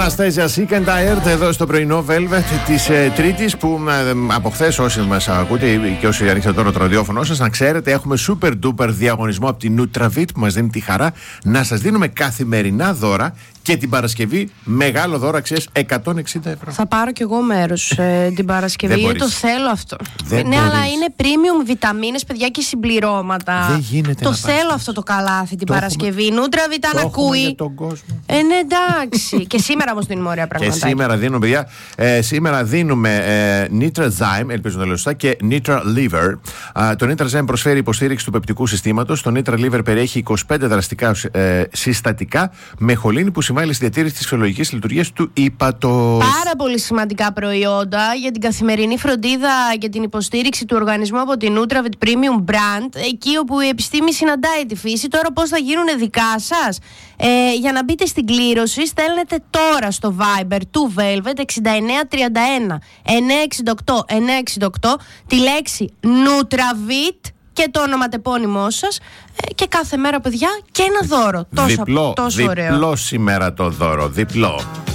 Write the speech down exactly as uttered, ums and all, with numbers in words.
Αναστέζια Sick and Tired εδώ στο πρωινό Velvet της ε, Τρίτης, που ε, από χθες όσοι μας ακούτε και όσοι ανοίξατε τώρα το ραδιόφωνο σας, να ξέρετε έχουμε super duper διαγωνισμό από την Nutrafit που μας δίνει τη χαρά να σας δίνουμε καθημερινά δώρα και την Παρασκευή μεγάλο δώρο αξίας εκατόν εξήντα ευρώ. Θα πάρω κι εγώ μέρος ε, την Παρασκευή γιατί το θέλω αυτό. Δεν ναι, μπορείς. Αλλά είναι premium βιταμίνες, παιδιά, και συμπληρώματα. Δεν γίνεται. Το να θέλω πάρεις. αυτό το καλάθι την Το Παρασκευή. Nutrafit αν ακούει. Για τον κόσμο. Ε, ναι, εντάξει. Και σήμερα όμως δίνουμε ωραία πράγματα. Και σήμερα δίνουμε, παιδιά, ε, σήμερα δίνουμε ε, Nitrazyme, ελπίζω να το λέω σωστά, και Nitra Liver. Α, το Nitrazyme προσφέρει υποστήριξη του πεπτικού συστήματος. Το Nitra Liver περιέχει είκοσι πέντε δραστικά ε, συστατικά με χολίνη που συμβάλλει στη διατήρηση της φυσιολογικής λειτουργίας του ύπατος. Πάρα πολύ σημαντικά προϊόντα για την καθημερινή φροντίδα και την υποστήριξη του οργανισμού από την Nutrafit Premium Brand, εκεί όπου η επιστήμη συναντάει τη φύση. Τώρα πώς θα γίνουν δικά σας? Ε, για να μπείτε στην κλήρωση, στέλνετε τώρα στο Viber του Velvet εξήντα εννέα τριάντα ένα εννιακόσια εξήντα οκτώ εννιακόσια εξήντα οκτώ τη λέξη Nutrafit και το ονοματεπώνυμό σας ε, και κάθε μέρα, παιδιά, και ένα δώρο. Τόσο, διπλό, τόσο διπλό ωραίο. σήμερα το δώρο, διπλό.